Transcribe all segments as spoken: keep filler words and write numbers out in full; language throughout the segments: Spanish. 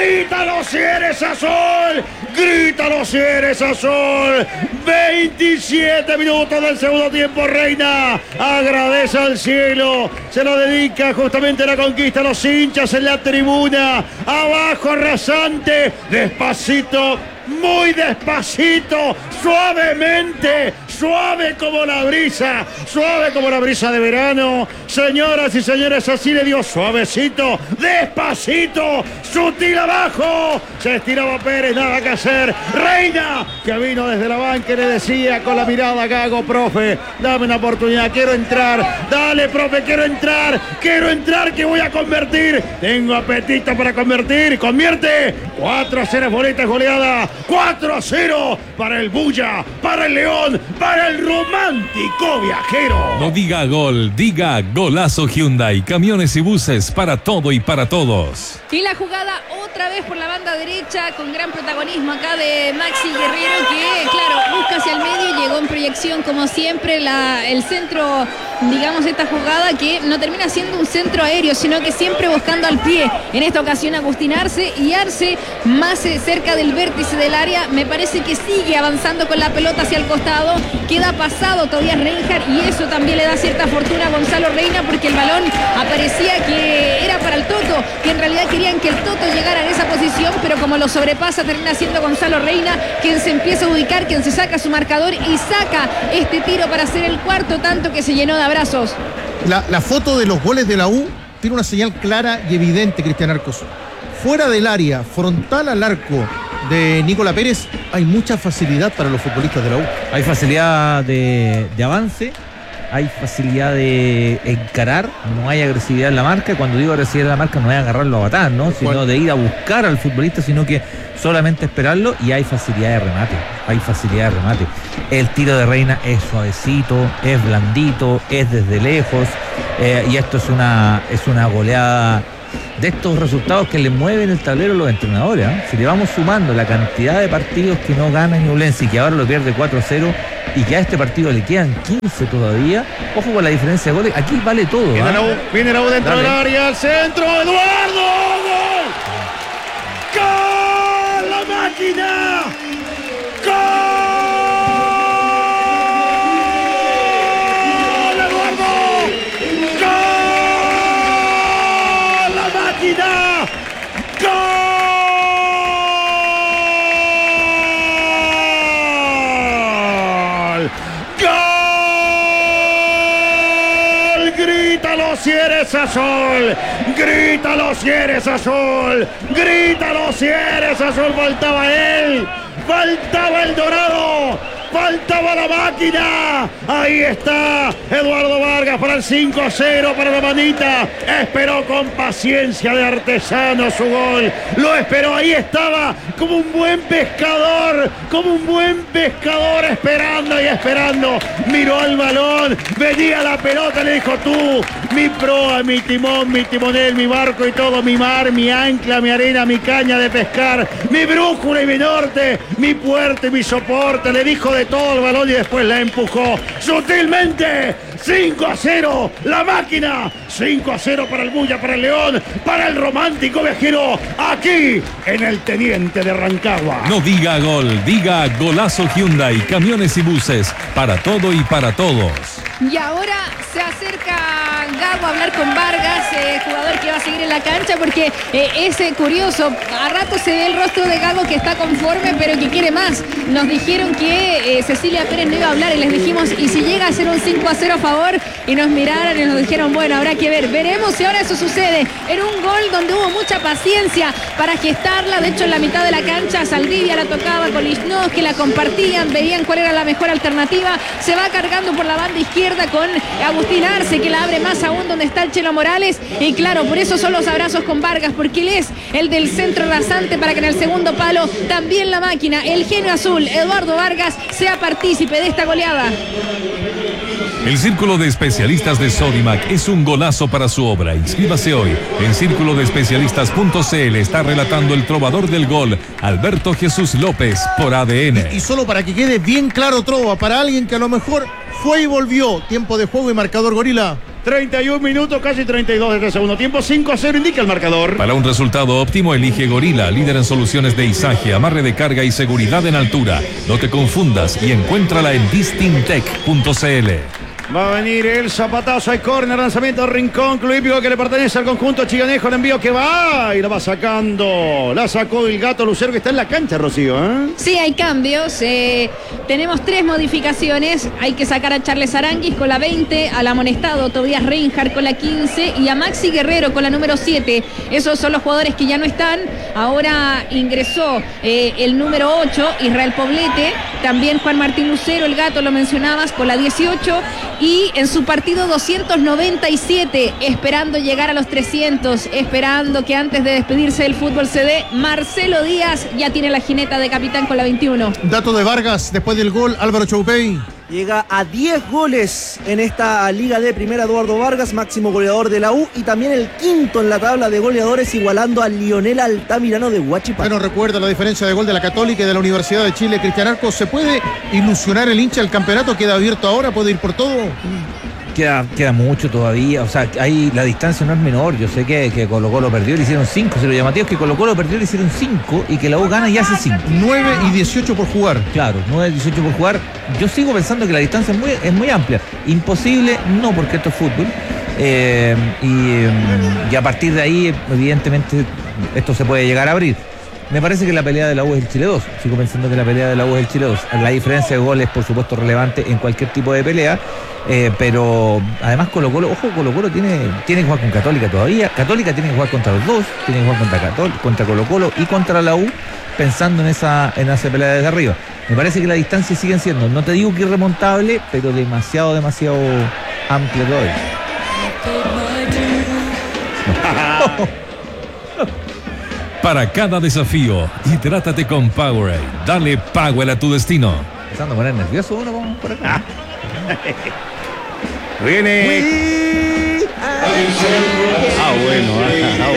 Grítalo si eres azul, grítalo si eres azul. veintisiete minutos del segundo tiempo, Reina agradece al cielo, se lo dedica justamente a la conquista a los hinchas en la tribuna, abajo rasante, despacito, muy despacito, suavemente, suave como la brisa, suave como la brisa de verano. Señoras y señores, así le dio suavecito, despacito, sutil abajo. Se estiraba Pérez, nada que hacer. Reina, que vino desde la banca y le decía con la mirada: Gago, profe, dame una oportunidad, quiero entrar. Dale, profe, quiero entrar, quiero entrar, que voy a convertir. Tengo apetito para convertir. Convierte. cuatro a cero, boletas goleada. cuatro a cero para el Bulla, para el León, para el romántico viajero. No diga gol, diga golazo Hyundai. Camiones y buses para todo y para todos. Y la jugada otra vez por la banda derecha con gran protagonismo acá de Maxi Guerrero, que claro, busca hacia el medio, llegó en proyección como siempre. La, el centro, digamos, esta jugada que no termina siendo un centro aéreo, sino que siempre buscando al pie. En esta ocasión Agustín Arce, y Arce más cerca del vértice del área, me parece que sigue avanzando con la pelota hacia el costado, queda pasado todavía Reinhardt, y eso también le da cierta fortuna a Gonzalo Reina, porque el balón aparecía que era para el Toto, que en realidad querían que el Toto llegara en esa posición, pero como lo sobrepasa termina siendo Gonzalo Reina quien se empieza a ubicar, quien se saca su marcador y saca este tiro para hacer el cuarto tanto, que se llenó de abrazos. La, la foto de los goles de la U tiene una señal clara y evidente, Cristian Arcos. Fuera del área, frontal al arco de Nicolás Pérez, hay mucha facilidad para los futbolistas de la U. Hay facilidad de, de avance, hay facilidad de encarar, no hay agresividad en la marca. Cuando digo agresividad en la marca, no es agarrarlo a batar, ¿no? Sino de ir a buscar al futbolista, sino que solamente esperarlo, y hay facilidad de remate, hay facilidad de remate. El tiro de Reina es suavecito, es blandito, es desde lejos, eh, y esto es una, es una goleada de estos resultados que le mueven el tablero a los entrenadores, ¿eh? Si le vamos sumando la cantidad de partidos que no gana Ñublense y que ahora lo pierde cuatro a cero, y que a este partido le quedan quince todavía, ojo con la diferencia de goles, aquí vale todo. Viene, ¿eh? la U, viene la U dentro Dale. del área, al centro, Eduardo, ¡gol! ¡Gol! ¡La máquina! ¡Gol! Si eres azul, grítalo si eres azul, grítalo si eres azul. Faltaba él, faltaba el dorado, faltaba la máquina. Ahí está Eduardo Vargas para el cinco a cero para la manita. Esperó con paciencia de artesano su gol, lo esperó, ahí estaba como un buen pescador, como un buen pescador esperando y esperando. Miró al balón, venía la pelota, le dijo: tú, mi proa, mi timón, mi timonel, mi barco y todo, mi mar, mi ancla, mi arena, mi caña de pescar, mi brújula y mi norte, mi puerto y mi soporte. Le dijo de todo el balón y después la empujó sutilmente. cinco a cero, la máquina. cinco a cero para el Bulla, para el León, para el romántico viajero, aquí en el Teniente de Rancagua. No diga gol, diga golazo Hyundai. Camiones y buses para todo y para todos. Y ahora se acerca Gago a hablar con Vargas, eh, jugador que va a seguir en la cancha, porque eh, es eh, curioso, a rato se ve el rostro de Gago que está conforme, pero que quiere más. Nos dijeron que eh, Cecilia Pérez no iba a hablar y les dijimos: ¿y si llega a ser un cinco a cero a favor? Y nos miraron y nos dijeron: bueno, habrá que ver, veremos si ahora eso sucede. Era un gol donde hubo mucha paciencia para gestarla. De hecho, en la mitad de la cancha Saldivia la tocaba con Lichnowsky, que la compartían, veían cuál era la mejor alternativa. Se va cargando por la banda izquierda con Agustín Arce, que la abre más aún donde está el Chelo Morales. Y claro, por eso son los abrazos con Vargas, porque él es el del centro rasante para que en el segundo palo también la máquina, el genio azul, Eduardo Vargas, sea partícipe de esta goleada. El Círculo de Especialistas de Sodimac es un golazo para su obra. Inscríbase hoy en círculo de especialistas punto c l. Está relatando el trovador del gol, Alberto Jesús López, por A D N. Y, y solo para que quede bien claro, Trova, para alguien que a lo mejor fue y volvió, tiempo de juego y marcador Gorila treinta y un minutos, casi treinta y dos de este segundo tiempo. cinco a cero indica el marcador. Para un resultado óptimo, elige Gorila, líder en soluciones de izaje, amarre de carga y seguridad en altura. No te confundas y encuéntrala en distintec punto cl. Va a venir el zapatazo, hay córner, lanzamiento, rincón, club hípico que le pertenece al conjunto chiganejo, el envío que va y la va sacando. La sacó el Gato Lucero que está en la cancha, Rocío, ¿eh? Sí, hay cambios. Eh, tenemos tres modificaciones. Hay que sacar a Charles Aranguis con la veinte, al amonestado Tobias Reinhardt con la quince y a Maxi Guerrero con la número siete. Esos son los jugadores que ya no están. Ahora ingresó eh, el número ocho, Israel Poblete. También Juan Martín Lucero, el Gato, lo mencionabas, con la dieciocho. Y en su partido doscientos noventa y siete, esperando llegar a los trescientos, esperando que antes de despedirse del fútbol se dé, Marcelo Díaz ya tiene la jineta de capitán con la veintiuno. Dato de Vargas, después del gol, Álvaro Choupey. Llega a diez goles en esta Liga de Primera Eduardo Vargas, máximo goleador de la U y también el quinto en la tabla de goleadores, igualando a Lionel Altamirano de Huachipato. Bueno, recuerda la diferencia de gol de la Católica y de la Universidad de Chile. Cristian Arcos, ¿se puede ilusionar el hincha del campeonato? ¿Queda abierto ahora? ¿Puede ir por todo? Queda, queda mucho todavía, o sea, ahí la distancia no es menor. Yo sé que, que Colo Colo perdió y le hicieron cinco, si lo llamativo es que Colo Colo perdió y le hicieron cinco y que la U gana y hace cinco. nueve y dieciocho por jugar. Claro, nueve y dieciocho por jugar. Yo sigo pensando que la distancia es muy, es muy amplia. Imposible, no, porque esto es fútbol. Eh, y, y a partir de ahí, evidentemente, esto se puede llegar a abrir. Me parece que la pelea de la U es el Chile dos. Sigo pensando que la pelea de la U es el Chile dos. La diferencia de goles, por supuesto, relevante en cualquier tipo de pelea. Eh, pero además Colo Colo, ojo, Colo Colo tiene, tiene que jugar con Católica todavía. Católica tiene que jugar contra los dos. Tiene que jugar contra, Catol, contra Colo Colo y contra la U, pensando en esa, en esa pelea desde arriba. Me parece que la distancia siguen siendo, no te digo que irremontable, pero demasiado, demasiado amplia todavía. Para cada desafío, hidrátate con Powerade. Dale Power a tu destino. Empezando a poner nervioso uno por acá. Viene. Ah, bueno, ah,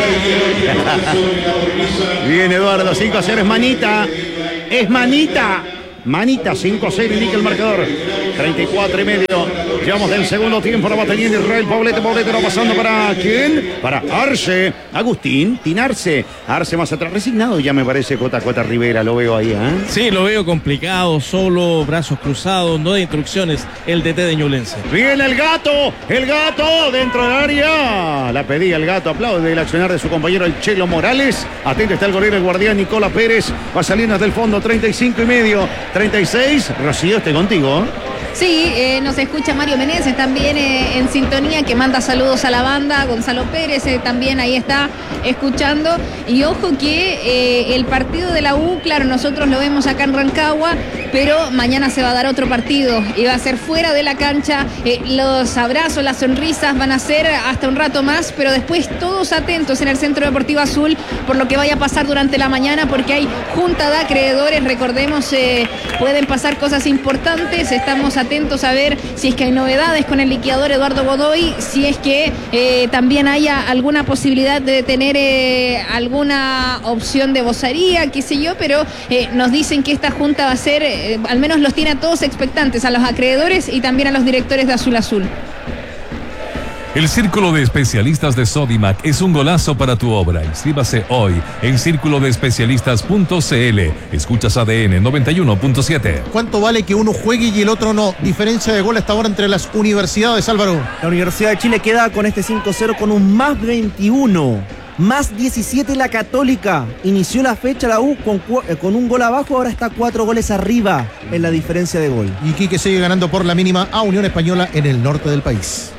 bueno. Viene Eduardo, cinco a cero, es manita. Es manita. Manita, cinco a cero, indica el marcador. treinta y cuatro y medio. Llevamos del segundo tiempo, la va teniendo Israel Poblete. Poblete va pasando para ¿quién? Para Arce. Agustín, Tinarce. Arce más atrás, resignado ya me parece J J Rivera, lo veo ahí, ¿eh? Sí, lo veo complicado, solo, brazos cruzados, no de instrucciones, el D T de Ñublense. Viene el Gato, el Gato dentro del área. La pedía el Gato, aplaude el accionar de su compañero el Chelo Morales. Atento está el golero, el guardián Nicola Pérez. Va saliendo desde el fondo, treinta y cinco y medio. treinta y seis, Rocío, estoy contigo. Sí, eh, nos escucha Mario Meneses también eh, en sintonía, que manda saludos a la banda. Gonzalo Pérez eh, también ahí está escuchando. Y ojo que eh, el partido de la U, claro, nosotros lo vemos acá en Rancagua, pero mañana se va a dar otro partido y va a ser fuera de la cancha. Eh, los abrazos, las sonrisas van a ser hasta un rato más, pero después todos atentos en el Centro Deportivo Azul por lo que vaya a pasar durante la mañana, porque hay junta de acreedores, recordemos, eh, pueden pasar cosas importantes. Estamos atentos a ver si es que hay novedades con el liquidador Eduardo Godoy, si es que eh, también haya alguna posibilidad de tener eh, alguna opción de vocería, qué sé yo, pero eh, nos dicen que esta junta va a ser, eh, al menos los tiene a todos expectantes, a los acreedores y también a los directores de Azul Azul. El Círculo de Especialistas de Sodimac es un golazo para tu obra. Inscríbase hoy en círculo de especialistas punto cl. Escuchas A D N noventa y uno punto siete. ¿Cuánto vale que uno juegue y el otro no? Diferencia de gol hasta ahora entre las universidades, Álvaro. La Universidad de Chile queda con este cinco cero con un más veintiuno. Más diecisiete la Católica. Inició la fecha la U con, con un gol abajo, ahora está cuatro goles arriba en la diferencia de gol. Y Quique sigue ganando por la mínima a Unión Española en el norte del país.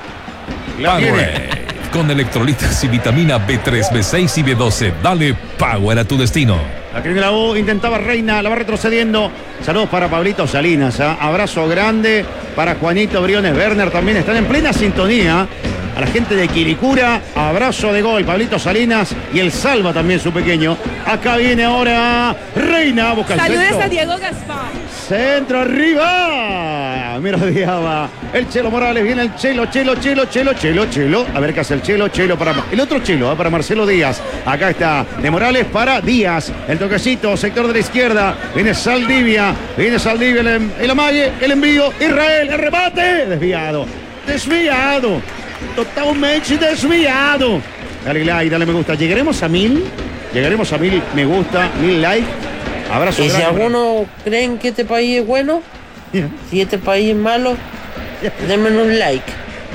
Power. Con electrolitos y vitamina B tres, B seis y B doce. Dale Power a tu destino. La que viene la U, intentaba Reina, la va retrocediendo. Saludos para Pablito Salinas, ¿eh? Abrazo grande para Juanito Briones Werner, también están en plena sintonía. A la gente de Quilicura, abrazo de gol, Pablito Salinas y el Salva también su pequeño. Acá viene ahora Reina, busca el Saludos centro. a Diego Gaspar. Centro arriba. Mira, odiaba. El Chelo Morales, viene el Chelo, Chelo, Chelo, Chelo, Chelo, Chelo. A ver qué hace el Chelo, Chelo para el otro Chelo, ¿eh? Para Marcelo Díaz. Acá está de Morales para Díaz. El toquecito, sector de la izquierda. Viene Saldivia, viene Saldivia, el, el amague, el envío. Israel, el remate. Desviado. desviado, totalmente desviado. Dale like, dale me gusta. ¿Llegaremos a mil? Llegaremos a mil me gusta, mil like. Abrazo Y si grande. algunos creen que este país es bueno, si este país es malo, denme un like.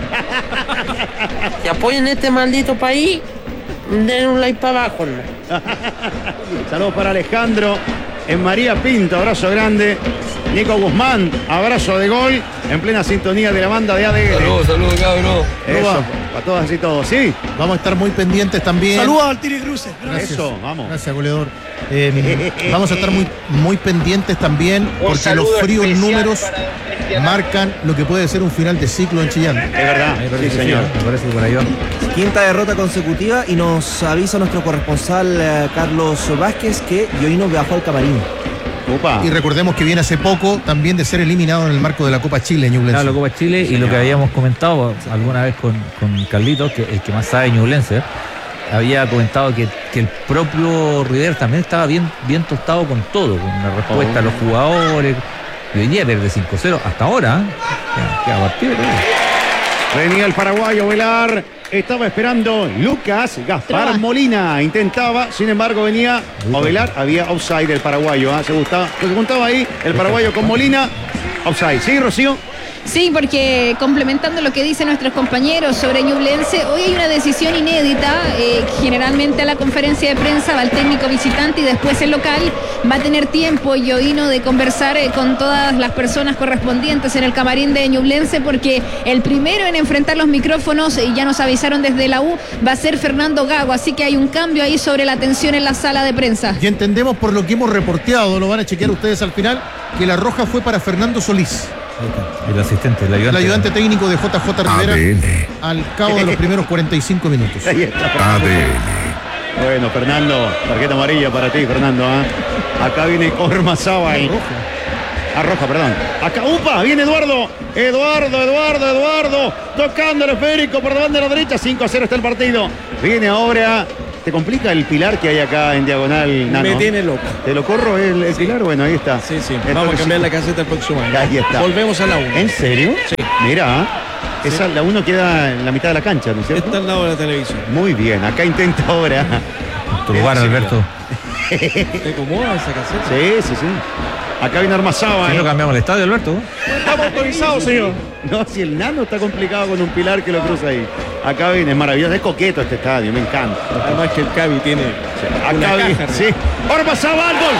Si apoyan este maldito país, den un like para abajo, ¿no? Saludos para Alejandro. En María Pinto, abrazo grande. Nico Guzmán, abrazo de gol. En plena sintonía de la banda de A D N. Saludos, saludos, cabrón. Eso, para todas y todos, ¿sí? Vamos a estar muy pendientes también. Saludos al Tiri Cruces. Gracias. Eso, vamos. Gracias, goleador. Eh, vamos a estar muy, muy pendientes también porque los fríos números marcan lo que puede ser un final de ciclo en Chillán. Es verdad, sí, señor. Me parece que por ahí va. Quinta derrota consecutiva y nos avisa nuestro corresponsal eh, Carlos Vázquez que Yoino viajó al camarín. Opa. Y recordemos que viene hace poco también de ser eliminado en el marco de la Copa Chile, Ñublense. Claro, la Copa Chile y lo que habíamos comentado alguna vez con, con Carlitos, que el que más sabe Ñublense, había comentado que, que el propio River también estaba bien, bien tostado con todo, con la respuesta Oh. a los jugadores. Y hoy día pierde cinco cero hasta ahora. ¿eh? Queda partido, ¿no? Venía el paraguayo Velar. Estaba esperando Lucas Gaspar Traba. Molina. Intentaba, sin embargo, venía Ovelar. Había offside del paraguayo. ¿eh? Se gustaba, se juntaba ahí el paraguayo con Molina. Offside. ¿Sí, Rocío? Sí, porque complementando lo que dicen nuestros compañeros sobre Ñublense, hoy hay una decisión inédita. Eh, generalmente a la conferencia de prensa va el técnico visitante y después el local. Va a tener tiempo Yoino de conversar eh, con todas las personas correspondientes en el camarín de Ñublense, porque el primero en enfrentar los micrófonos, y ya nos avisaron desde la U, va a ser Fernando Gago. Así que hay un cambio ahí sobre la atención en la sala de prensa. Y entendemos por lo que hemos reporteado, lo van a chequear ustedes al final, que la roja fue para Fernando Solís, El asistente, el ayudante. el ayudante técnico de J J Rivera, A D N. al cabo de los primeros cuarenta y cinco minutos. Ahí está. A D N. Bueno, Fernando, tarjeta amarilla para ti, Fernando. ¿eh? Acá viene Ormazábal. A roja, perdón. Acá, upa, viene Eduardo. Eduardo, Eduardo, Eduardo. Tocando el esférico por delante de la derecha. cinco a cero está el partido. Viene ahora. ¿Te complica el pilar que hay acá en diagonal, Nano? Me tiene loco. ¿Te lo corro el, el pilar? Bueno, ahí está. Sí, sí. Entonces, Vamos a cambiar la caseta el próximo año. Ahí está. Volvemos a la uno. ¿En serio? Sí. Mira, esa, la uno queda en la mitad de la cancha, ¿no es cierto? Está al lado de la televisión. Muy bien, acá intenta ahora. Tu lugar, Alberto. ¿Te acomoda esa caseta? Sí, sí, sí. Acá viene Ormazábal. Si no cambiamos el estadio, Alberto. Estamos autorizados, señor. No, si el Nano está complicado con un pilar que lo cruza ahí. Acá viene, es maravilloso, es coqueto este estadio, me encanta. Además que el Cavi tiene Acá una viene, caja. sí. Ormazábal, gol.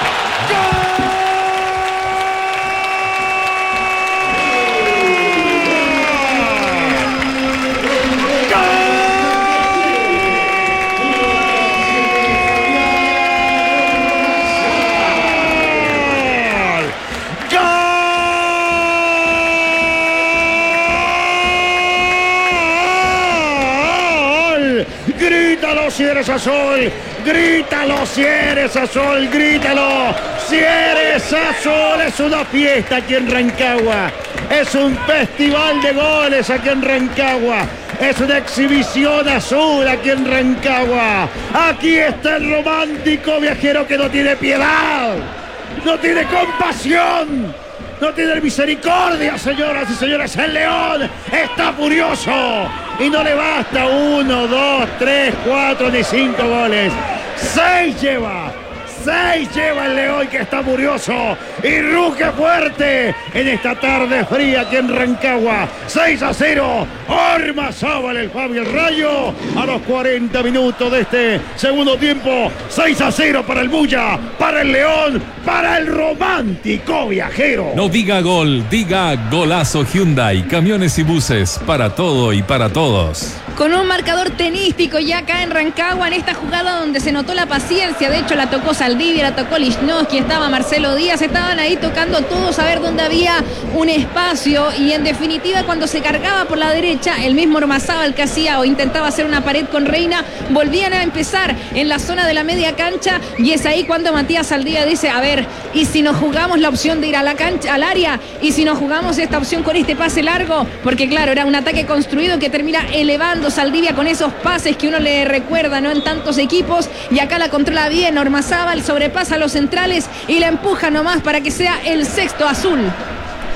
¡Gol! ¡Grítalo si eres azul! ¡Grítalo si eres azul! ¡Grítalo! Si eres azul, es una fiesta aquí en Rancagua. Es un festival de goles aquí en Rancagua. Es una exhibición azul aquí en Rancagua. Aquí está el romántico viajero que no tiene piedad. No tiene compasión. No tiene misericordia, señoras y señores. El León está furioso. Y no le basta uno, dos, tres, cuatro ni cinco goles. Seis lleva. Seis lleva el León, que está furioso y ruge fuerte en esta tarde fría aquí en Rancagua. seis a cero. Ormazábal, el Fabio el Rayo. A los cuarenta minutos de este segundo tiempo. seis a cero para el Bulla, para el León, para el romántico viajero. No diga gol, diga golazo Hyundai. Camiones y buses para todo y para todos. Con un marcador tenístico ya acá en Rancagua, en esta jugada donde se notó la paciencia. De hecho, la tocó Saldivia, la tocó Lichnowsky, estaba Marcelo Díaz, estaban ahí tocando todos a ver dónde había un espacio. Y en definitiva, cuando se cargaba por la derecha, el mismo Ormazábal que hacía o intentaba hacer una pared con Reina, volvían a empezar en la zona de la media cancha. Y es ahí cuando Matías Saldivia dice: a ver, ¿y si nos jugamos la opción de ir a la cancha, al área? ¿Y si nos jugamos esta opción con este pase largo? Porque claro, era un ataque construido que termina elevando Saldivia con esos pases que uno le recuerda, ¿no?, en tantos equipos. Y acá la controla bien Ormazábal, sobrepasa a los centrales y la empuja nomás para que sea el sexto azul.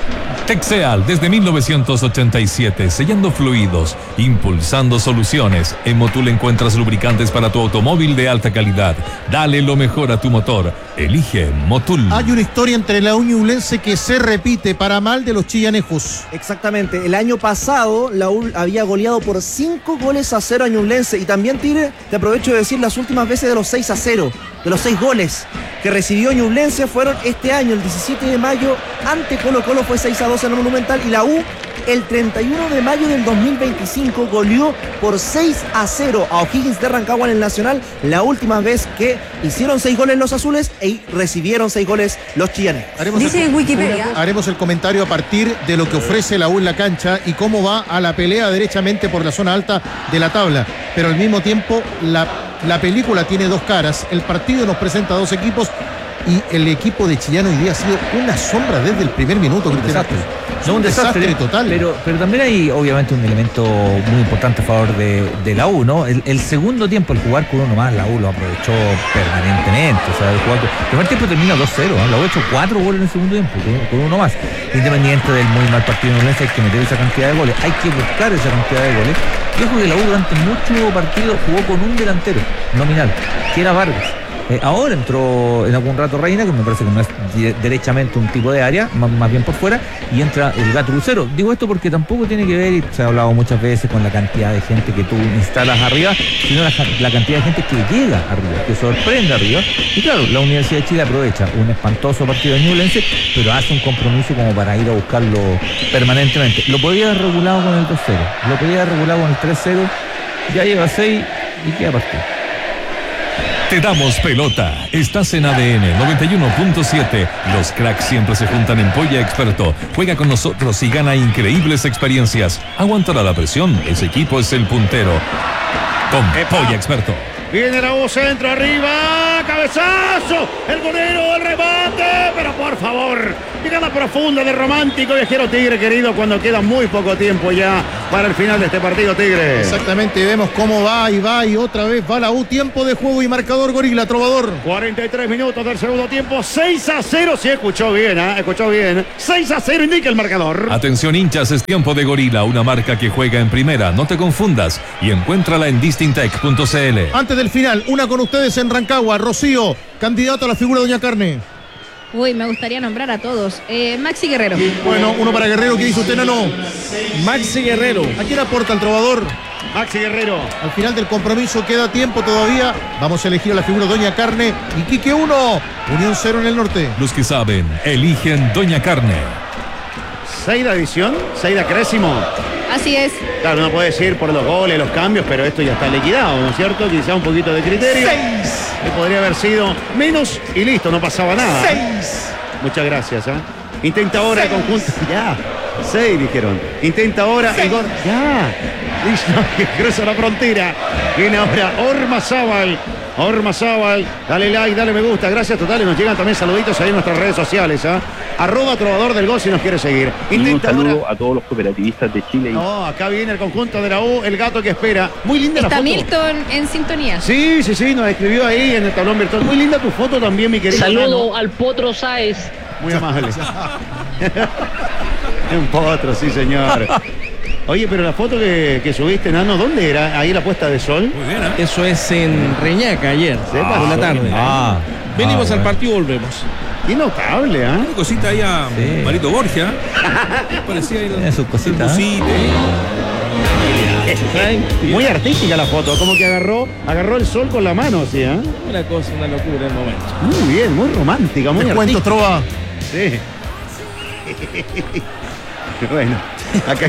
Texeal desde mil novecientos ochenta y siete, sellando fluidos, impulsando soluciones. En Motul encuentras lubricantes para tu automóvil de alta calidad. Dale lo mejor a tu motor. Elige Motul. Hay una historia entre la U y Ñublense que se repite para mal de los chillanejos. Exactamente, el año pasado la U había goleado por cinco goles a cero a Ñublense. Y también, Tigre, te aprovecho de decir las últimas veces de los seis a cero, de los seis goles que recibió Ñublense fueron este año, el diecisiete de mayo, ante Colo Colo fue seis a dos en el Monumental, y la U el treinta y uno de mayo del dos mil veinticinco goleó por seis a cero a O'Higgins de Rancagua en el Nacional, la última vez que hicieron seis goles los azules y recibieron seis goles los chillanejos. Haremos Dice el, Wikipedia. Haremos el comentario a partir de lo que ofrece la U en la cancha y cómo va a la pelea derechamente por la zona alta de la tabla, pero al mismo tiempo la, la película tiene dos caras. El partido nos presenta dos equipos y el equipo de Chillán hoy día ha sido una sombra desde el primer minuto. Un desastre. No, un desastre, desastre total. Pero, pero también hay obviamente un elemento muy importante a favor de, de la U, ¿no? El, el segundo tiempo, el jugar con uno más, la U lo aprovechó permanentemente. O sea, el, jugar, el primer tiempo termina dos cero, ¿no? La U ha hecho cuatro goles en el segundo tiempo, con, con uno más. Independiente del muy mal partido de Ñublense, hay que meter esa cantidad de goles, hay que buscar esa cantidad de goles. Yo creo que la U durante mucho partido jugó con un delantero nominal, que era Vargas. Eh, ahora entró en algún rato Reina, que me parece que no es de- derechamente un tipo de área, más, más bien por fuera, y entra el Gato Lucero. Digo esto porque tampoco tiene que ver, y se ha hablado muchas veces, con la cantidad de gente que tú instalas arriba, sino la, la cantidad de gente que llega arriba, que sorprende arriba. Y claro, la Universidad de Chile aprovecha un espantoso partido de Ñublense, pero hace un compromiso como para ir a buscarlo permanentemente. Lo podía haber regulado con el dos cero, lo podía haber regulado con el tres cero, ya lleva seis y queda partido. Te damos pelota. Estás en A D N noventa y uno punto siete. Los cracks siempre se juntan en Polla Experto. Juega con nosotros y gana increíbles experiencias. Aguantará la presión. Ese equipo es el puntero. Con Polla Experto. Viene la U, centro arriba, cabezazo, el golero, el remate, pero por favor, llegada profunda de romántico viajero Tigre querido, cuando queda muy poco tiempo ya para el final de este partido, Tigre. Exactamente, vemos cómo va y va y otra vez va la U, tiempo de juego y marcador, Gorila, Trovador. cuarenta y tres minutos del segundo tiempo, seis a cero, sí escuchó bien, ¿eh? escuchó bien, seis a cero indica el marcador. Atención hinchas, es tiempo de Gorila, una marca que juega en primera, no te confundas, y encuéntrala en distintec punto c l. Antes del final, una con ustedes en Rancagua, Rocío, candidato a la figura de Doña Carne. Uy, me gustaría nombrar a todos. Eh, Maxi Guerrero. Bueno, uno para Guerrero, ¿qué dice usted, Nano? Maxi Guerrero. ¿A quién aporta el Trovador? Maxi Guerrero. Al final del compromiso queda tiempo todavía. Vamos a elegir a la figura Doña Carne. Iquique uno, Unión cero en el norte. Los que saben, eligen Doña Carne. Seida adición, Seida Crésimo. Así es. Claro, no puede decir por los goles, los cambios, pero esto ya está liquidado, ¿no es cierto? Quizá un poquito de criterio. Seis. Que podría haber sido menos y listo, no pasaba nada. Seis. Muchas gracias, ¿eh? Intenta ahora el conjunto. Ya. Seis dijeron. Intenta ahora el gol. Ya. Listo, que cruza la frontera. Viene ahora Ormazábal. Ormazábal. Dale like, dale me gusta. Gracias totales. Nos llegan también saluditos ahí en nuestras redes sociales, ¿ah? ¿eh? Arroba Trovador del Gol si nos quiere seguir. Intenta y un saludo ahora... a todos los cooperativistas de Chile. No, acá viene el conjunto de la U, el gato que espera. Muy linda Está la foto. Milton en sintonía. Sí, sí, sí, nos escribió ahí en el tablón virtual. Muy linda tu foto también, mi querido. Saludo Nano. al Potro Sáez. Muy amable. Un potro, sí, señor. Oye, pero la foto que, que subiste, Nano, ¿dónde era? Ahí la puesta de sol. Muy bien, ¿eh? Eso es en Reñaca ayer, Sepa, por la tarde. Ah, Venimos ah, al bueno. partido y volvemos. Qué notable, ¿ah? ¿eh? Una cosita ahí a Sí. Marito Borgia. Parecía ir Tiene sus cositas, ¿eh? Muy artística la foto, como que agarró, agarró el sol con la mano, así, ¿eh? Una cosa, una locura el momento. Muy bien, muy romántica, muy Te cuento, artística. Trova. Sí. Bueno, acá,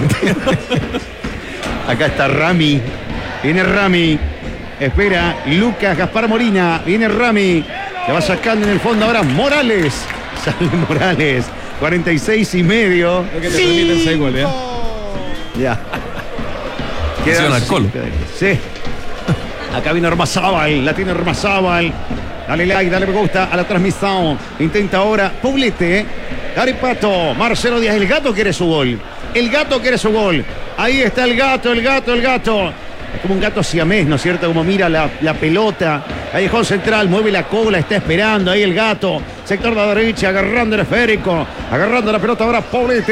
acá está Rami. Viene Rami. Espera Lucas Gaspar Molina. Viene Rami. Que va sacando en el fondo ahora Morales. Sale Morales. cuarenta y seis y medio. Creo que te permiten seis goles, ¿eh? Ya. Atención al Colo. Sí. Acá viene Ormazábal. La tiene Ormazábal. Dale like, dale me gusta a la transmisión. Intenta ahora Poblete. Caripato. Marcelo Díaz. El gato quiere su gol. El gato quiere su gol. Ahí está el gato, el gato, el gato. Es como un gato siamés, ¿no es cierto? Como mira la, la pelota. Callejón central, mueve la cola, está esperando ahí el gato. Sector de la derecha, agarrando el esférico. Agarrando la pelota ahora Poblete.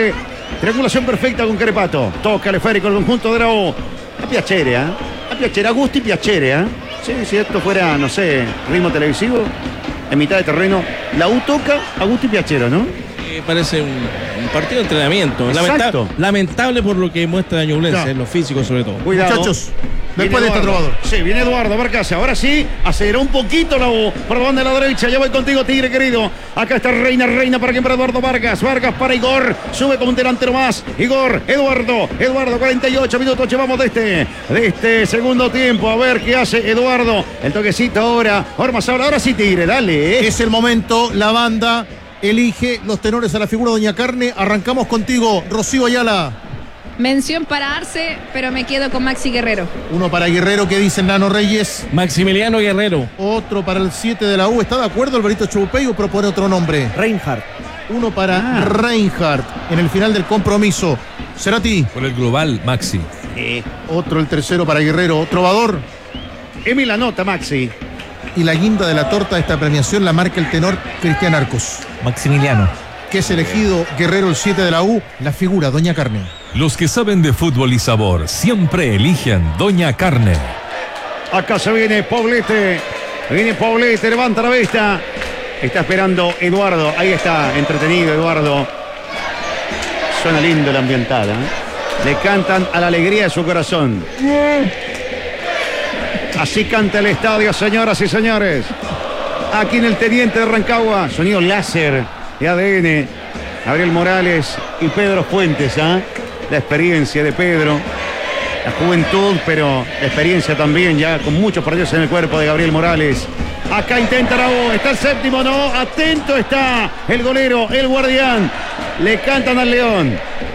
Triangulación perfecta con Carepato. Toca el esférico el conjunto de la U. A Piacere, ¿eh? A Piacere, Agusti Piacere, ¿eh? Sí, si esto fuera, no sé, ritmo televisivo, en mitad de terreno, la U toca Agusti Piacere, ¿no? Eh, parece un, un partido de entrenamiento. Lamenta lamentable por lo que muestra Ñublense, no. En lo físico sobre todo. Cuidado. Muchachos, después de este trovador. Sí, viene Eduardo Barcasa. Ahora sí, aceleró un poquito la U. Por donde la derecha. Ya voy contigo, Tigre querido. Acá está Reina, Reina para quien para Eduardo Vargas. Vargas para Igor. Sube como un delantero más. Igor, Eduardo. Eduardo, cuarenta y ocho minutos. Llevamos de este, de este segundo tiempo. A ver qué hace Eduardo. El toquecito ahora. Ormas ahora. Ahora sí, Tigre, dale. Es el momento. La banda elige los tenores a la figura Doña Carne. Arrancamos contigo, Rocío Ayala. Mención para Arce, pero me quedo con Maxi Guerrero. Uno para Guerrero, que dice Nano Reyes. Maximiliano Guerrero. Otro para el siete de la U. ¿Está de acuerdo Alvarito Chupey o propone otro nombre? Reinhardt. Uno para ah. Reinhardt en el final del compromiso. Cerati. Por el global, Maxi. Eh. Otro, el tercero para Guerrero. Trovador. Emi la nota, Maxi. Y la guinda de la torta de esta premiación la marca el tenor Cristian Arcos. Maximiliano. Que es elegido Guerrero, el siete de la U, la figura Doña Carne. Los que saben de fútbol y sabor siempre eligen Doña Carne. Acá se viene Poblete. Viene Poblete, levanta la vista. Está esperando Eduardo. Ahí está, entretenido Eduardo. Suena lindo la ambientada, ¿eh? Le cantan a la alegría de su corazón. Así canta el estadio, señoras y señores. Aquí en el Teniente de Rancagua. Sonido láser de A D N. Gabriel Morales y Pedro Fuentes, ¿ah? ¿eh? La experiencia de Pedro. La juventud, pero la experiencia también, ya con muchos partidos en el cuerpo de Gabriel Morales. Acá intenta Raúl, está el séptimo, no, atento está el golero, el guardián. Le cantan al León.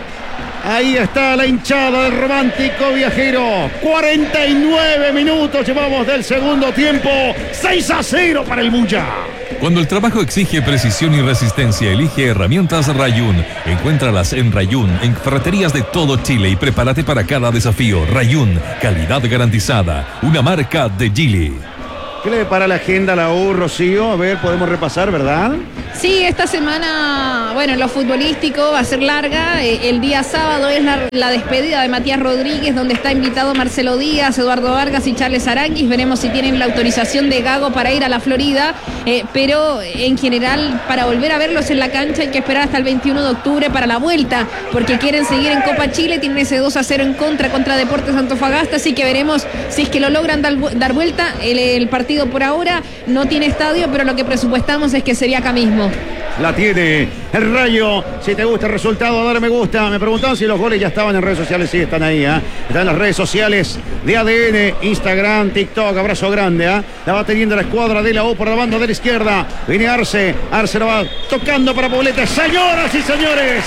Ahí está la hinchada del Romántico Viajero. cuarenta y nueve minutos llevamos del segundo tiempo. seis a cero para el Bulla. Cuando el trabajo exige precisión y resistencia, elige herramientas Rayun. Encuéntralas en Rayun, en ferreterías de todo Chile y prepárate para cada desafío. Rayun, calidad garantizada. Una marca de Gili. ¿Qué le depara la agenda a la U, Rocío? A ver, podemos repasar, ¿verdad? Sí, esta semana, bueno, en lo futbolístico va a ser larga. Eh, el día sábado es la, la despedida de Matías Rodríguez, donde está invitado Marcelo Díaz, Eduardo Vargas y Charles Aranguis. Veremos si tienen la autorización de Gago para ir a la Florida. Eh, pero en general, para volver a verlos en la cancha hay que esperar hasta el veintiuno de octubre para la vuelta, porque quieren seguir en Copa Chile. Tienen ese dos a cero en contra contra Deportes Antofagasta, así que veremos si es que lo logran dar, dar vuelta. El, el partido por ahora no tiene estadio, pero lo que presupuestamos es que sería acá mismo. La tiene el Rayo. Si te gusta el resultado, dale me gusta. Me preguntaban si los goles ya estaban en redes sociales. Sí, están ahí, ¿eh? Están en las redes sociales de A D N, Instagram, TikTok. Abrazo grande, ¿eh? La va teniendo la escuadra de la U por la banda de la izquierda. Viene Arce. Arce la va tocando para Poblete. Señoras y señores.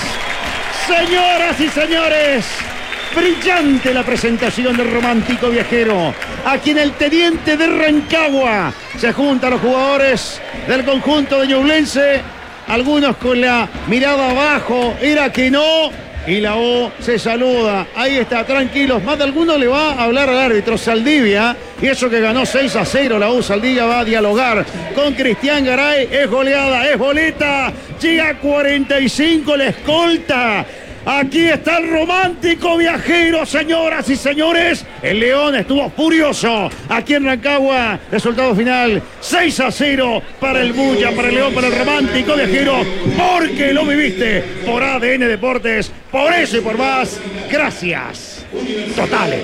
Señoras y señores. Brillante la presentación del Romántico Viajero. Aquí en el Teniente de Rancagua se juntan los jugadores del conjunto de Ñublense. Algunos con la mirada abajo, era que no. Y la U se saluda. Ahí está, tranquilos. Más de alguno le va a hablar al árbitro Saldivia. Y eso que ganó seis a cero la U. Saldivia va a dialogar con Cristian Garay. Es goleada, es boleta. Llega a cuarenta y cinco la escolta. Aquí está el Romántico Viajero, señoras y señores. El León estuvo furioso aquí en Rancagua. Resultado final, seis a cero para el Bulla, para el León, para el Romántico Viajero. Porque lo viviste por A D N Deportes. Por eso y por más, gracias totales.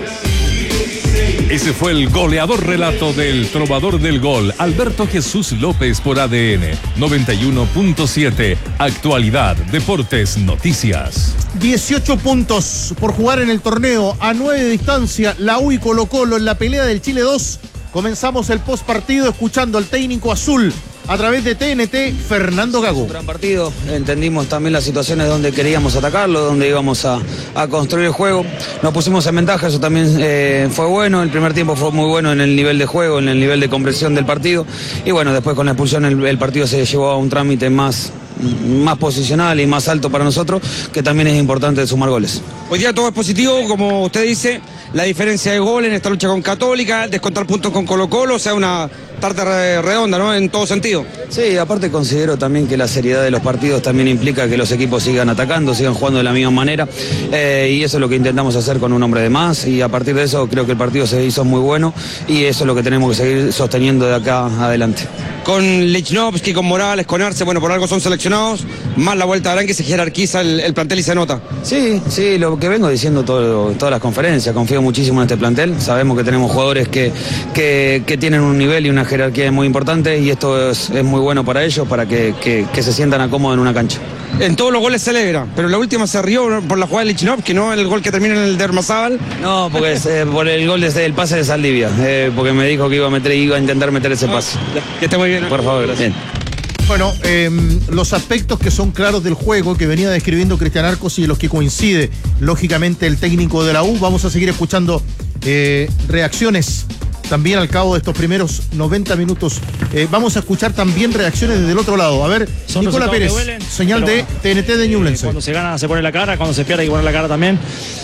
Ese fue el goleador relato del trovador del gol, Alberto Jesús López, por A D N noventa y uno punto siete. Actualidad, deportes, noticias. dieciocho puntos por jugar en el torneo, a nueve de distancia, la U y Colo Colo en la pelea del Chile dos. Comenzamos el post partido escuchando al técnico azul a través de T N T, Fernando Gago. Un gran partido, entendimos también las situaciones donde queríamos atacarlo, donde íbamos a, a construir el juego. Nos pusimos en ventaja, eso también eh, fue bueno. El primer tiempo fue muy bueno en el nivel de juego, en el nivel de comprensión del partido. Y bueno, después con la expulsión el, el partido se llevó a un trámite más, más posicional y más alto para nosotros, que también es importante sumar goles. Hoy día todo es positivo, como usted dice, la diferencia de gol en esta lucha con Católica, descontar puntos con Colo-Colo, o sea, una tarta redonda, ¿no? En todo sentido. Sí, aparte considero también que la seriedad de los partidos también implica que los equipos sigan atacando, sigan jugando de la misma manera, eh, y eso es lo que intentamos hacer con un hombre de más, y a partir de eso creo que el partido se hizo muy bueno, y eso es lo que tenemos que seguir sosteniendo de acá adelante. Con Lichnowsky, con Morales, con Arce, bueno, por algo son seleccionados, más la vuelta de Arán que se jerarquiza el, el plantel y se nota. Sí, sí, lo que vengo diciendo todo, todas las conferencias, confío muchísimo en este plantel, sabemos que tenemos jugadores que, que, que tienen un nivel y una jerarquía muy importante, y esto es, es muy bueno para ellos, para que, que, que se sientan a cómodo en una cancha. En todos los goles celebra, pero en la última se rió por la jugada de Lichnowsky, ¿no? El gol que termina en el de Hermazábal. No, porque es eh, por el gol desde el pase de Saldivia, eh, porque me dijo que iba a meter, iba a intentar meter ese pase. Que esté muy bien. Por favor, gracias. Bien. Bueno, eh, los aspectos que son claros del juego que venía describiendo Cristian Arcos y los que coincide, lógicamente, el técnico de la U. Vamos a seguir escuchando eh, reacciones también al cabo de estos primeros noventa minutos. Eh, vamos a escuchar también reacciones desde el otro lado. A ver, son Nicola Pérez, duelen, señal de bueno, T N T de Ñublense. Eh, cuando se gana se pone la cara, cuando se pierde hay que poner la cara también.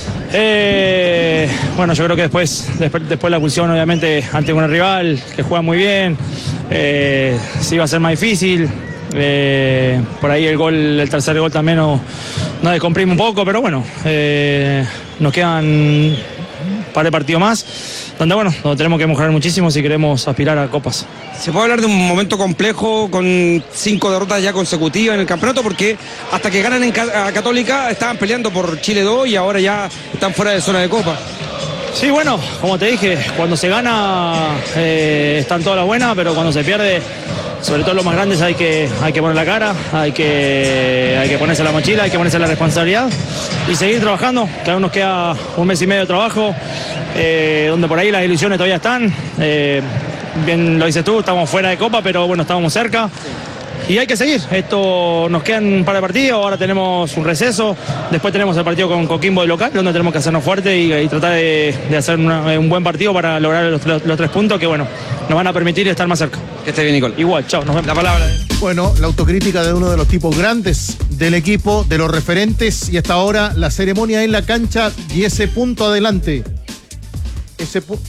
Eh, bueno, yo creo que después, después, después la pulsión, obviamente, ante un rival que juega muy bien, eh, sí va a ser más difícil. Eh, por ahí el gol, el tercer gol también nos no descomprime un poco, pero bueno, eh, nos quedan un par de partidos más, donde bueno, donde tenemos que mejorar muchísimo si queremos aspirar a copas. ¿Se puede hablar de un momento complejo con cinco derrotas ya consecutivas en el campeonato? Porque hasta que ganan en a Católica estaban peleando por Chile dos y ahora ya están fuera de zona de copa. Sí, bueno, como te dije, cuando se gana eh, están todas las buenas, pero cuando se pierde, sobre todo los más grandes, hay que, hay que poner la cara, hay que, hay que ponerse la mochila, hay que ponerse la responsabilidad y seguir trabajando, que aún nos queda un mes y medio de trabajo, eh, donde por ahí las ilusiones todavía están. Eh, bien lo dices tú, estamos fuera de copa, pero bueno, estábamos cerca. Y hay que seguir, esto nos quedan un par de partidos, ahora tenemos un receso, después tenemos el partido con Coquimbo de local, donde tenemos que hacernos fuertes y, y tratar de, de hacer una, un buen partido para lograr los, los, los tres puntos que bueno, nos van a permitir estar más cerca. Que esté bien, Nicole. Igual, chao, nos vemos. La palabra. Bueno, la autocrítica de uno de los tipos grandes del equipo, de los referentes, y hasta ahora la ceremonia en la cancha y ese punto adelante, ese, pu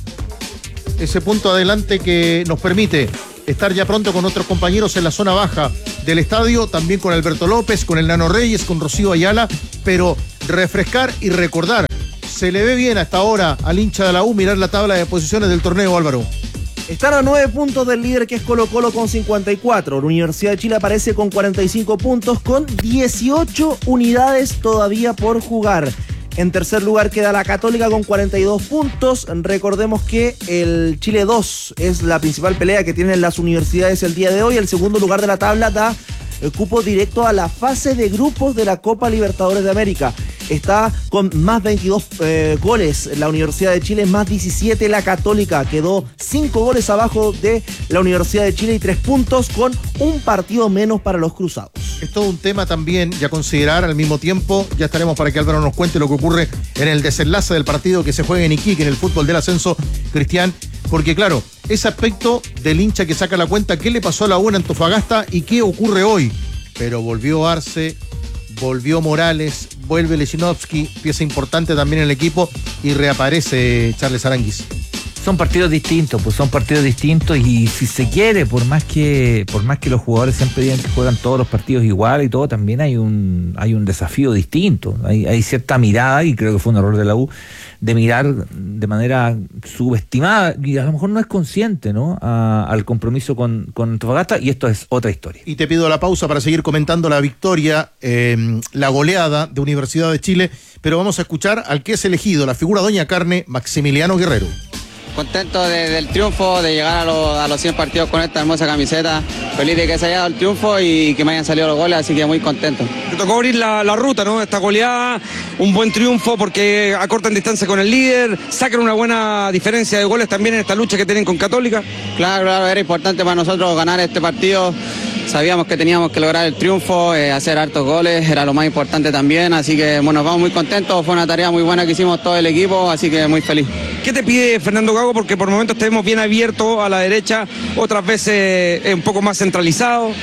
ese punto adelante que nos permite estar ya pronto con otros compañeros en la zona baja del estadio, también con Alberto López, con el Nano Reyes, con Rocío Ayala, pero refrescar y recordar. Se le ve bien hasta ahora al hincha de la U mirar la tabla de posiciones del torneo, Álvaro. Están a nueve puntos del líder, que es Colo-Colo, con cincuenta y cuatro. La Universidad de Chile aparece con cuarenta y cinco puntos, con dieciocho unidades todavía por jugar. En tercer lugar queda la Católica con cuarenta y dos puntos. Recordemos que el Chile dos es la principal pelea que tienen las universidades el día de hoy. El segundo lugar de la tabla da el cupo directo a la fase de grupos de la Copa Libertadores de América. Está con más veintidós eh, goles la Universidad de Chile, más diecisiete la Católica. Quedó cinco goles abajo de la Universidad de Chile y tres puntos, con un partido menos para los cruzados. Es todo un tema también ya considerar al mismo tiempo. Ya estaremos para que Álvaro nos cuente lo que ocurre en el desenlace del partido que se juega en Iquique, en el fútbol del ascenso, Cristian. Porque claro, ese aspecto del hincha que saca la cuenta, qué le pasó a la U en Antofagasta y qué ocurre hoy. Pero volvió Arce, volvió Morales, vuelve Lichnowsky, pieza importante también en el equipo, y reaparece Charles Aranguis. Son partidos distintos, pues son partidos distintos, y si se quiere, por más que por más que los jugadores siempre digan que juegan todos los partidos igual y todo, también hay un hay un desafío distinto, hay, hay cierta mirada, y creo que fue un error de la U, de mirar de manera subestimada, y a lo mejor no es consciente, ¿no?, a, al compromiso con, con Antofagasta, y esto es otra historia. Y te pido la pausa para seguir comentando la victoria, eh, la goleada de Universidad de Chile, pero vamos a escuchar al que es elegido, la figura Doña Carne, Maximiliano Guerrero. Contento de, del triunfo, de llegar a, lo, a los cien partidos con esta hermosa camiseta. Feliz de que se haya dado el triunfo y que me hayan salido los goles, así que muy contento. Te tocó abrir la, la ruta, ¿no? Esta goleada, un buen triunfo porque acortan distancia con el líder, sacan una buena diferencia de goles también en esta lucha que tienen con Católica. Claro, claro, era importante para nosotros ganar este partido. Sabíamos que teníamos que lograr el triunfo, eh, hacer hartos goles, era lo más importante también, así que bueno, nos vamos muy contentos, fue una tarea muy buena que hicimos todo el equipo, así que muy feliz. ¿Qué te pide Fernando Gago? Porque por momentos te vemos bien abierto a la derecha, otras veces eh, un poco más centralizado.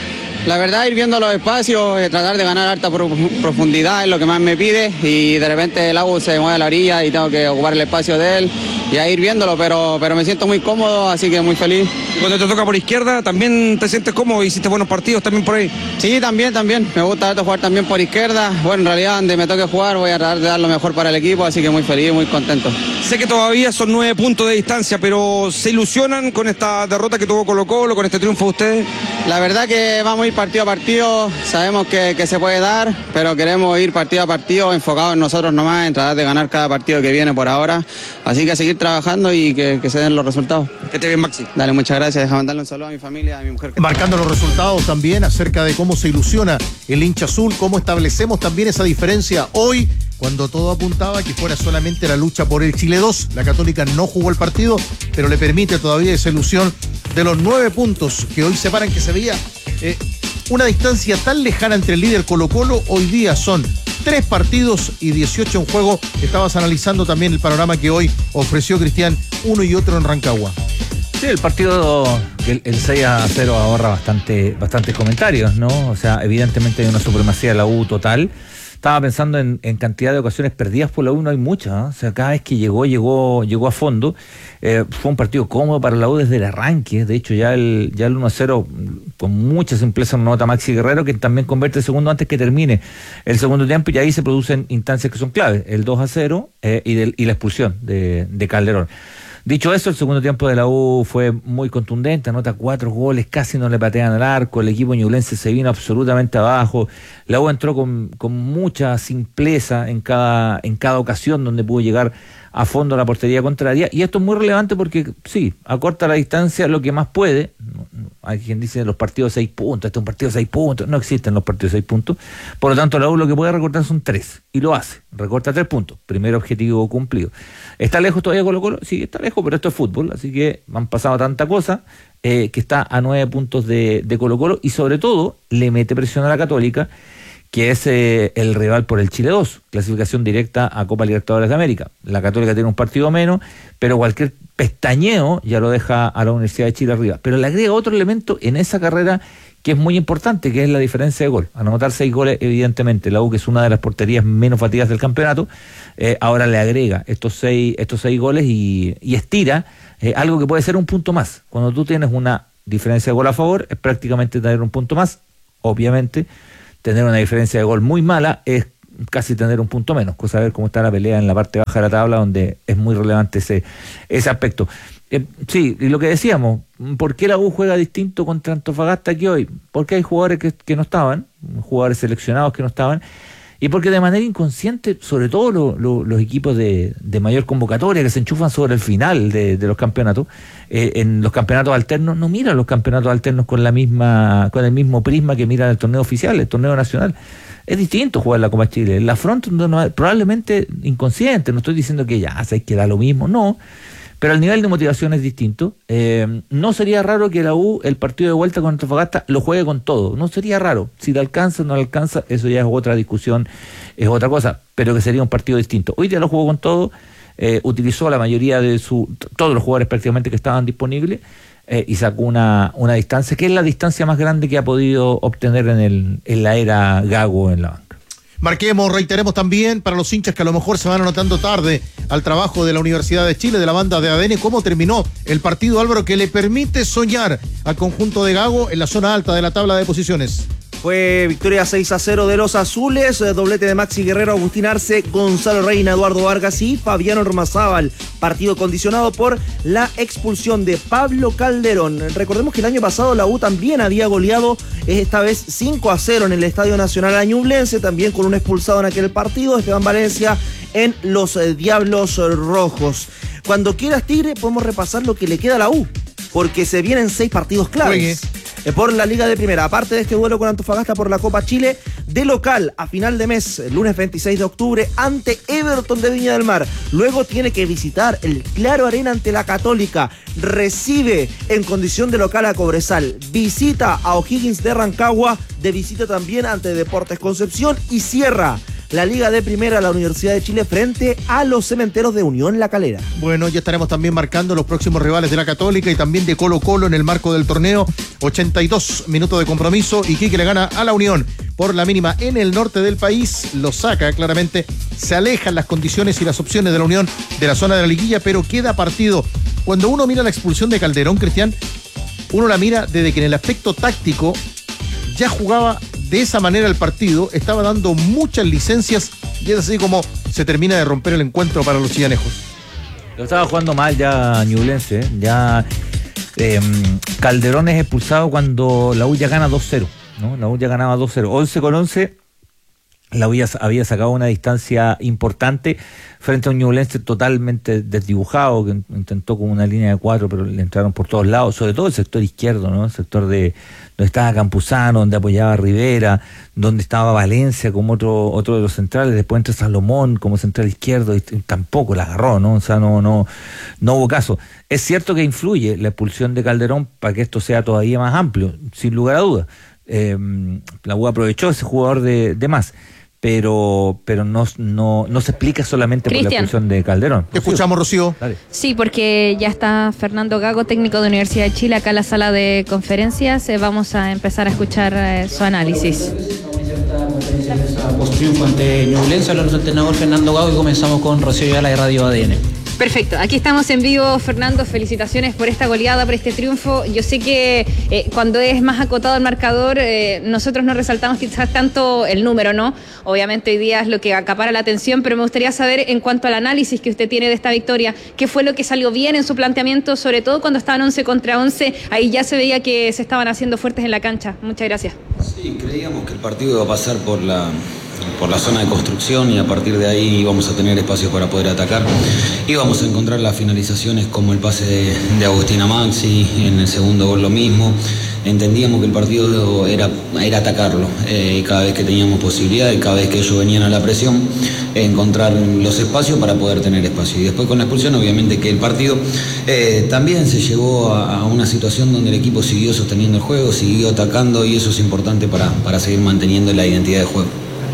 La verdad, ir viendo los espacios, eh, tratar de ganar alta pro- profundidad es lo que más me pide, y de repente el agua se mueve a la orilla y tengo que ocupar el espacio de él y a ir viéndolo, pero, pero me siento muy cómodo, así que muy feliz. Y cuando te toca por izquierda, ¿también te sientes cómodo? ¿Hiciste buenos partidos también por ahí? Sí, también, también. Me gusta harto jugar también por izquierda. Bueno, en realidad donde me toque jugar voy a tratar de dar lo mejor para el equipo, así que muy feliz, muy contento. Sé que todavía son nueve puntos de distancia, pero ¿se ilusionan con esta derrota que tuvo Colo-Colo, con este triunfo de ustedes? La verdad que vamos a ir partido a partido, sabemos que, que se puede dar, pero queremos ir partido a partido enfocados en nosotros nomás, en tratar de ganar cada partido que viene por ahora. Así que a seguir trabajando y que, que se den los resultados. Que esté bien, Maxi. Dale, muchas gracias. Déjame darle un saludo a mi familia, a mi mujer. Que... Marcando los resultados también acerca de cómo se ilusiona el hincha azul, cómo establecemos también esa diferencia hoy, cuando todo apuntaba que fuera solamente la lucha por el Chile dos. La Católica no jugó el partido, pero le permite todavía esa ilusión de los nueve puntos que hoy separan, que se veía eh, una distancia tan lejana entre el líder Colo-Colo. Hoy día son tres partidos y dieciocho en juego. Estabas analizando también el panorama que hoy ofreció Cristian, uno y otro en Rancagua. Sí, el partido, el, el seis a cero ahorra bastante, bastantes comentarios, ¿no? O sea, evidentemente hay una supremacía de la U total. Estaba pensando en, en cantidad de ocasiones perdidas por la U, no hay muchas, ¿eh? O sea, cada vez que llegó, llegó, llegó a fondo. Eh, fue un partido cómodo para la U desde el arranque. De hecho, ya el, ya el uno a cero con mucha simpleza nota Maxi Guerrero, que también convierte el segundo antes que termine el segundo tiempo, y ahí se producen instancias que son claves, el dos a cero eh, y, del, y la expulsión de, de Calderón. Dicho eso, el segundo tiempo de la U fue muy contundente, anota cuatro goles, casi no le patean al arco, el equipo ñublense se vino absolutamente abajo, la U entró con, con mucha simpleza en cada, en cada ocasión donde pudo llegar a fondo a la portería contraria, y esto es muy relevante porque sí, acorta la distancia lo que más puede. Hay quien dice los partidos de seis puntos, este es un partido de seis puntos, no existen los partidos de seis puntos, por lo tanto la U lo que puede recortar son tres, y lo hace, recorta tres puntos, primer objetivo cumplido. ¿Está lejos todavía Colo-Colo? Sí, está lejos, pero esto es fútbol, así que han pasado tanta cosa eh, que está a nueve puntos de, de Colo-Colo, y sobre todo le mete presión a la Católica, que es eh, el rival por el Chile dos, clasificación directa a Copa Libertadores de América. La Católica tiene un partido menos, pero cualquier pestañeo ya lo deja a la Universidad de Chile arriba. Pero le agrega otro elemento en esa carrera que es muy importante, que es la diferencia de gol. Al anotar seis goles, evidentemente, la U, que es una de las porterías menos batidas del campeonato, eh, ahora le agrega estos seis, estos seis goles y, y estira eh, algo que puede ser un punto más. Cuando tú tienes una diferencia de gol a favor, es prácticamente tener un punto más. Obviamente, tener una diferencia de gol muy mala es casi tener un punto menos, cosa de ver cómo está la pelea en la parte baja de la tabla, donde es muy relevante ese, ese aspecto. Eh, sí, y lo que decíamos, ¿por qué la U juega distinto contra Antofagasta que hoy? Porque hay jugadores que, que no estaban, jugadores seleccionados que no estaban, y porque de manera inconsciente, sobre todo lo, lo, los equipos de, de mayor convocatoria que se enchufan sobre el final de, de los campeonatos, eh, en los campeonatos alternos, no miran los campeonatos alternos con la misma, con el mismo prisma que miran el torneo oficial, el torneo nacional. Es distinto jugar la Copa Chile. La Front no, probablemente inconsciente, no estoy diciendo que ya se queda lo mismo, no, pero el nivel de motivación es distinto. Eh, no sería raro que la U, el partido de vuelta con Antofagasta, lo juegue con todo. No sería raro. Si le alcanza o no le alcanza, eso ya es otra discusión, es otra cosa, pero que sería un partido distinto. Hoy día lo jugó con todo, eh, utilizó la mayoría de su, todos los jugadores prácticamente que estaban disponibles, eh, y sacó una, una distancia, que es la distancia más grande que ha podido obtener en, el, en la era Gago en la banca. Marquemos, reiteremos también para los hinchas que a lo mejor se van anotando tarde al trabajo de la Universidad de Chile, de la banda de A D N, cómo terminó el partido, Álvaro, que le permite soñar al conjunto de Gago en la zona alta de la tabla de posiciones. Fue victoria seis a cero de los azules, doblete de Maxi Guerrero, Agustín Arce, Gonzalo Reina, Eduardo Vargas y Fabiano Ormazábal. Partido condicionado por la expulsión de Pablo Calderón. Recordemos que el año pasado la U también había goleado, esta vez cinco a cero en el Estadio Nacional a Ñublense, también con un expulsado en aquel partido, Esteban Valencia, en los eh, Diablos Rojos. Cuando quieras, Tigre, podemos repasar lo que le queda a la U, porque se vienen seis partidos claves. Juegue. Por la Liga de Primera, aparte de este duelo con Antofagasta por la Copa Chile, de local a final de mes, el lunes veintiséis de octubre, ante Everton de Viña del Mar. Luego tiene que visitar el Claro Arena ante la Católica. Recibe en condición de local a Cobresal. Visita a O'Higgins de Rancagua, de visita también ante Deportes Concepción, y cierra la Liga de Primera, la Universidad de Chile frente a los Cementeros de Unión La Calera. Bueno, ya estaremos también marcando los próximos rivales de la Católica y también de Colo Colo en el marco del torneo. ochenta y dos minutos de compromiso. Iquique le gana a la Unión por la mínima en el norte del país. Lo saca claramente. Se alejan las condiciones y las opciones de la Unión de la zona de la liguilla, pero queda partido. Cuando uno mira la expulsión de Calderón, Cristian, uno la mira desde que en el aspecto táctico ya jugaba de esa manera el partido, estaba dando muchas licencias y es así como se termina de romper el encuentro para los chillanejos. Lo estaba jugando mal ya Ñublense, ¿eh? ya eh, Calderón es expulsado cuando la U ya gana dos cero, ¿no? La U ya ganaba dos cero, once con once. La U había sacado una distancia importante frente a un Ñublense totalmente desdibujado, que intentó con una línea de cuatro, pero le entraron por todos lados, sobre todo el sector izquierdo, ¿no? El sector de donde estaba Campuzano, donde apoyaba a Rivera, donde estaba Valencia como otro otro de los centrales, después entra Salomón como central izquierdo y tampoco la agarró, ¿no? O sea, no, no, no hubo caso. Es cierto que influye la expulsión de Calderón para que esto sea todavía más amplio, sin lugar a dudas. Eh, la U aprovechó ese jugador de, de más. Pero pero no, no, no se explica solamente Cristian, por la expulsión de Calderón. Te escuchamos, Rocío. Dale. Sí, porque ya está Fernando Gago, técnico de Universidad de Chile, acá en la sala de conferencias. Eh, vamos a empezar a escuchar eh, su análisis. Post triunfo ante Ñublense, habla nuestro entrenador Fernando Gago y comenzamos con Rocío Ayala de Radio A D N. Perfecto, aquí estamos en vivo, Fernando, felicitaciones por esta goleada, por este triunfo. Yo sé que eh, cuando es más acotado el marcador, eh, nosotros no resaltamos quizás tanto el número, ¿no? Obviamente hoy día es lo que acapara la atención, pero me gustaría saber en cuanto al análisis que usted tiene de esta victoria, ¿qué fue lo que salió bien en su planteamiento, sobre todo cuando estaban once contra once? Ahí ya se veía que se estaban haciendo fuertes en la cancha. Muchas gracias. Sí, creíamos que el partido iba a pasar por la... por la zona de construcción y a partir de ahí íbamos a tener espacio para poder atacar. Íbamos a encontrar las finalizaciones como el pase de, de Agustina Maxi, en el segundo gol lo mismo. Entendíamos que el partido era, era atacarlo eh, y cada vez que teníamos posibilidad y cada vez que ellos venían a la presión, encontrar los espacios para poder tener espacio. Y después con la expulsión, obviamente que el partido eh, también se llevó a, a una situación donde el equipo siguió sosteniendo el juego, siguió atacando y eso es importante para, para seguir manteniendo la identidad de juego.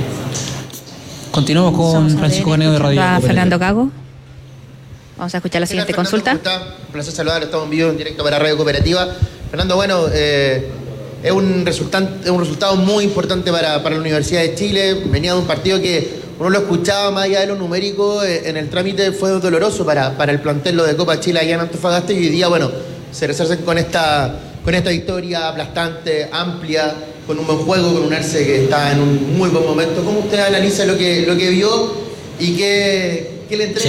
Continuamos con Francisco Caneo de Radio A Fernando Gago. Vamos a escuchar la siguiente Fernando, consulta. ¿cómo está? Un placer saludarlo, estamos en vivo en directo para Radio Cooperativa. Fernando, bueno, eh, es un, resultante, un resultado muy importante para, para la Universidad de Chile. Venía de un partido que uno lo escuchaba más allá de lo numérico, eh, en el trámite fue doloroso para, para el plantel lo de Copa Chile allá en Antofagasta y hoy día, bueno, se resarcen con esta, con esta victoria aplastante, amplia, con un buen juego, con un Arce que está en un muy buen momento. ¿Cómo usted analiza lo que, lo que vio y qué, qué le entrega?